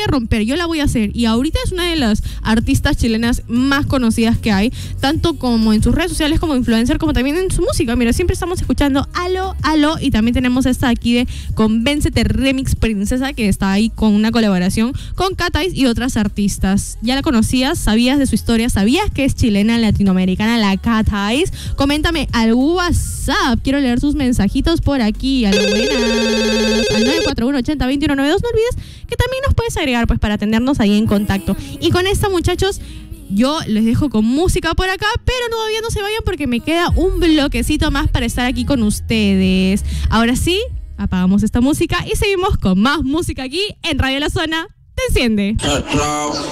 a romper, yo la voy a hacer. Y ahorita es una de las artistas chilenas más conocidas que hay, tanto como en sus redes sociales como influencer, como también en su música. Mira, siempre estamos escuchando Aló, Aló, y también tenemos esta aquí de Convéncete Remix Princesa, que está ahí con una colaboración con Catais y otras artistas. ¿Ya la conocías? ¿Sabías de su historia? ¿Sabías que es chilena, latinoamericana, la Catais? Coméntame al WhatsApp, quiero leer sus mensajitos por aquí. Al buenas, al 941-80-2192. No olvides que también nos puedes agregar pues para tenernos ahí en contacto. Y con esta, muchachos, yo les dejo con música por acá, pero todavía no se vayan porque me queda un bloquecito más para estar aquí con ustedes. Ahora sí, apagamos esta música y seguimos con más música aquí en Radio La Zona. Te enciende.